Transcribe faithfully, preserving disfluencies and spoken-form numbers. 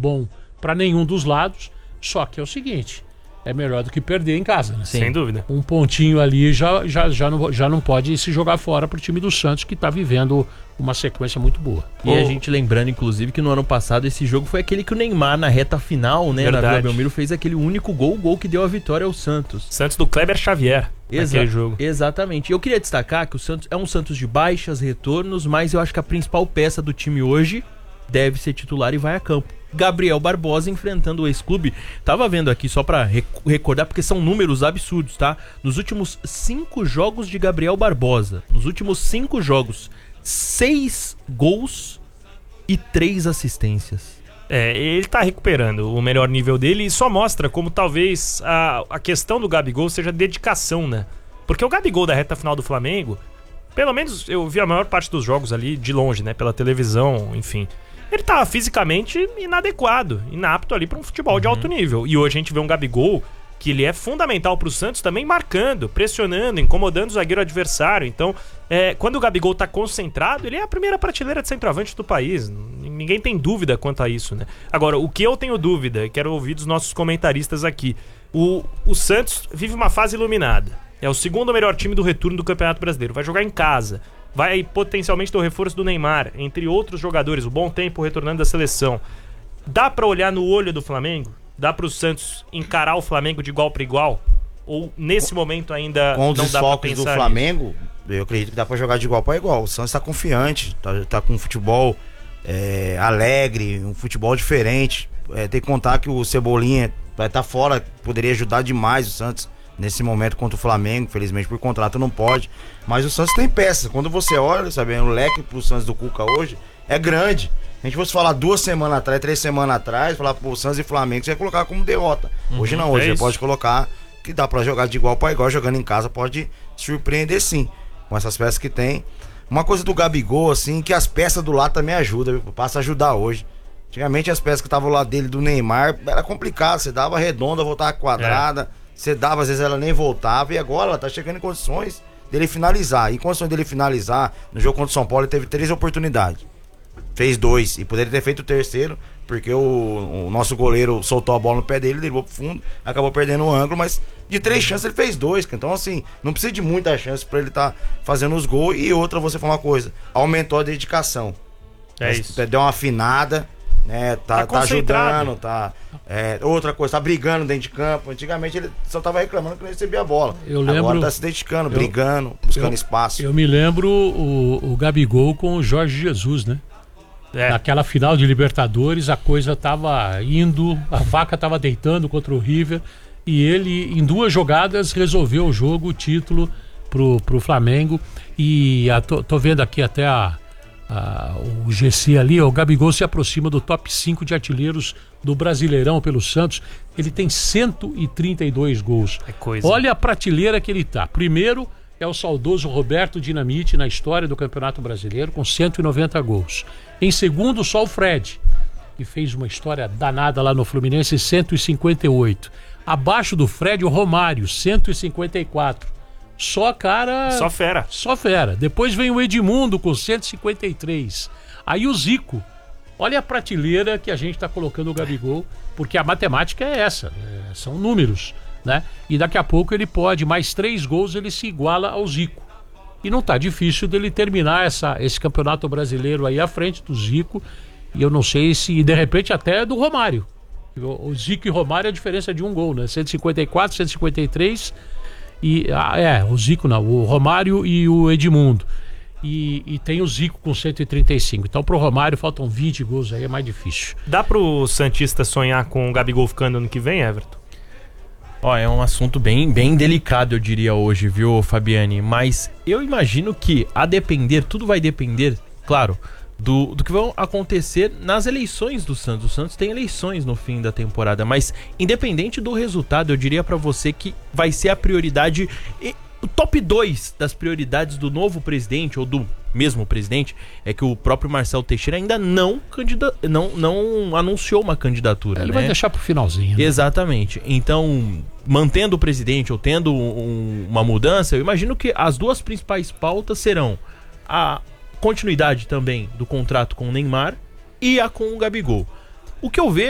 bom para nenhum dos lados, só que é o seguinte, é melhor do que perder em casa, né? Sem dúvida. Um pontinho ali já, já, já, não, já não pode se jogar fora pro time do Santos, que tá vivendo uma sequência muito boa. E oh. a gente lembrando, inclusive, que no ano passado esse jogo foi aquele que o Neymar, na reta final, né, Verdade. na Vila Belmiro, fez aquele único gol, o gol que deu a vitória ao Santos. Santos do Kleber Xavier, Exa- aquele jogo. Exatamente. Eu queria destacar que o Santos é um Santos de baixas, retornos, mas eu acho que a principal peça do time hoje deve ser titular e vai a campo. Gabriel Barbosa enfrentando o ex-clube. Tava vendo aqui só pra rec- recordar, porque são números absurdos, tá? Nos últimos cinco jogos de Gabriel Barbosa, nos últimos cinco jogos, seis gols e três assistências. É, ele tá recuperando o melhor nível dele e só mostra como talvez a, a questão do Gabigol seja dedicação, né? Porque o Gabigol da reta final do Flamengo, pelo menos eu vi a maior parte dos jogos ali de longe, né? Pela televisão, enfim. Ele tava fisicamente inadequado, inapto ali para um futebol de alto nível. E hoje a gente vê um Gabigol que ele é fundamental pro Santos também marcando, pressionando, incomodando o zagueiro adversário. Então, é, quando o Gabigol tá concentrado, ele é a primeira prateleira de centroavante do país. Ninguém tem dúvida quanto a isso, né? Agora, o que eu tenho dúvida, e quero ouvir dos nossos comentaristas aqui, o, o Santos vive uma fase iluminada. É o segundo melhor time do retorno do Campeonato Brasileiro. Vai jogar em casa. Vai potencialmente ter o reforço do Neymar, entre outros jogadores, o Bom Tempo retornando da seleção. Dá pra olhar no olho do Flamengo? Dá pro Santos encarar o Flamengo de igual para igual? Ou nesse momento ainda com não os dá pra desfalques pensar do Flamengo, nisso? Eu acredito que dá pra jogar de igual para igual. O Santos tá confiante, tá, tá com um futebol é, alegre, um futebol diferente. É, tem que contar que o Cebolinha vai estar tá fora, poderia ajudar demais o Santos nesse momento contra o Flamengo, infelizmente por contrato não pode, mas o Santos tem peças. Quando você olha, sabe, o leque pro Santos do Cuca hoje é grande. A gente fosse falar duas semanas atrás, três semanas atrás, falar pro Santos e Flamengo, você ia colocar como derrota. Uhum, hoje não, hoje é você pode colocar que dá pra jogar de igual para igual, jogando em casa pode surpreender sim, com essas peças que tem. Uma coisa do Gabigol, assim, que as peças do lado também ajudam, passa a ajudar hoje. Antigamente as peças que estavam lá dele, do Neymar, era complicado, você dava redonda, voltava quadrada, é. Você dava, às vezes ela nem voltava, e agora ela tá chegando em condições dele finalizar. E em condições dele finalizar, no jogo contra o São Paulo, ele teve três oportunidades. Fez dois, e poderia ter feito o terceiro, porque o, o nosso goleiro soltou a bola no pé dele, derrubou pro fundo, acabou perdendo o ângulo, mas de três chances ele fez dois. Então, assim, não precisa de muita chance pra ele estar tá fazendo os gols. E outra, você falar uma coisa, aumentou a dedicação. É isso. Deu uma afinada. Né, tá, tá, tá ajudando, tá. É, outra coisa, tá brigando dentro de campo. Antigamente ele só tava reclamando que não recebia a bola. Eu lembro, agora tá se dedicando, eu, brigando, buscando eu, espaço. Eu me lembro o, o Gabigol com o Jorge Jesus, né? É. Naquela final de Libertadores, a coisa tava indo, a vaca tava deitando contra o River, e ele, em duas jogadas, resolveu o jogo, o título pro, pro Flamengo. E a, tô, tô vendo aqui até a. Ah, o G C ali, o Gabigol se aproxima do top cinco de artilheiros do Brasileirão pelo Santos. Ele tem cento e trinta e dois gols. É coisa. Olha a prateleira que ele tá. Primeiro é o saudoso Roberto Dinamite na história do Campeonato Brasileiro, com cento e noventa gols. Em segundo, só o Fred, que fez uma história danada lá no Fluminense, cento e cinquenta e oito. Abaixo do Fred, o Romário, cento e cinquenta e quatro. Só cara... Só fera. Só fera. Depois vem o Edmundo com cento e cinquenta e três. Aí o Zico. Olha a prateleira que a gente está colocando o Gabigol, porque a matemática é essa, é, são números, né? E daqui a pouco ele pode, mais três gols, ele se iguala ao Zico. E não tá difícil dele terminar essa, esse campeonato brasileiro aí à frente do Zico. E eu não sei se, de repente, até do Romário. O Zico e Romário, a diferença é de um gol, né? cento e cinquenta e quatro, cento e cinquenta e três... E, ah, é, o Zico não, o Romário e o Edmundo. E, e tem o Zico com cento e trinta e cinco. Então pro Romário faltam vinte gols, aí é mais difícil. Dá pro Santista sonhar com o Gabigol ficando ano que vem, Everton? Ó, é um assunto bem, bem delicado, eu diria hoje, viu, Fabiane? Mas eu imagino que, a depender, tudo vai depender, claro, do, do que vão acontecer nas eleições do Santos. O Santos tem eleições no fim da temporada, mas independente do resultado, eu diria pra você que vai ser a prioridade, o top dois das prioridades do novo presidente, ou do mesmo presidente, é que o próprio Marcelo Teixeira ainda não, candida, não, não anunciou uma candidatura. Ele né? vai deixar pro finalzinho. Né? Exatamente. Então, mantendo o presidente ou tendo um, uma mudança, eu imagino que as duas principais pautas serão a continuidade também do contrato com o Neymar e a com o Gabigol. O que eu vejo